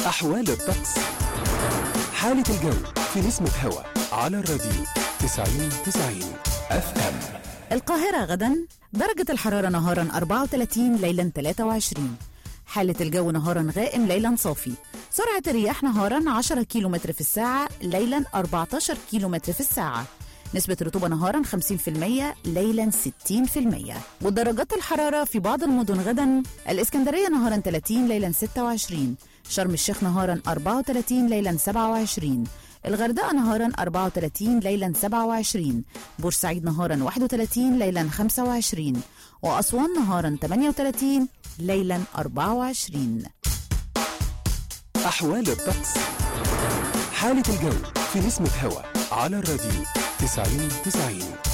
أحوال الطقس. حالة الجو في نسمة هوا على الراديو 90 اف ام. القاهرة غدا درجة الحرارة نهارا 34 ليلا 23. حالة الجو نهارا غائم ليلا صافي. سرعة الرياح نهارا 10 كيلومتر في الساعة ليلا 14 كيلومتر في الساعة. نسبة رطوبة نهارا 50% ليلا 60%. ودرجات الحرارة في بعض المدن غدا: الإسكندرية نهارا 30 ليلا 26، شرم الشيخ نهارا 34 ليلا 27، الغردقة نهارا 34 ليلا 27، بورسعيد نهارا 31 ليلا 25، وأسوان نهارا 38 ليلا 24. أحوال الطقس. حالة الجو في نسمة هوا على الراديو 90.